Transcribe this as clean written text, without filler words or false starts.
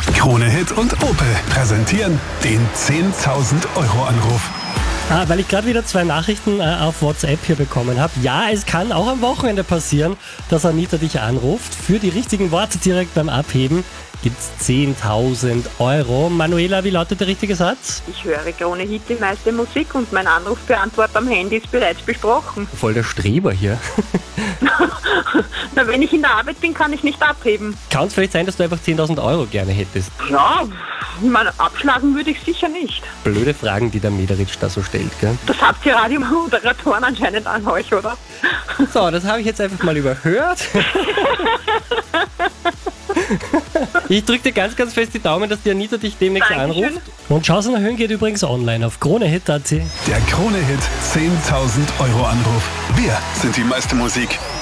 Krone Hit und Opel präsentieren den 10.000 Euro Anruf. Weil ich gerade wieder 2 Nachrichten auf WhatsApp hier bekommen habe. Ja, es kann auch am Wochenende passieren, dass Anita dich anruft. Für die richtigen Worte direkt beim Abheben gibt's 10.000 Euro. Manuela, wie lautet der richtige Satz? Ich höre Krone Hit, die meiste Musik, und mein Anrufbeantworter am Handy ist bereits besprochen. Voll der Streber hier. Na, wenn ich in der Arbeit bin, kann ich nicht abheben. Kann es vielleicht sein, dass du einfach 10.000 Euro gerne hättest? Ja, ich meine, abschlagen würde ich sicher nicht. Blöde Fragen, die der Mederitsch da so stellt, gell? Das habt ihr Radiomoderatoren anscheinend an euch, oder? So, das habe ich jetzt einfach mal überhört. Ich drücke dir ganz, ganz fest die Daumen, dass die Anita dich demnächst Dankeschön. anruft. Und Chanson erhöhen geht übrigens online auf kronehit.at. Der Krone Hit 10.000 Euro Anruf. Wir sind die meiste Musik.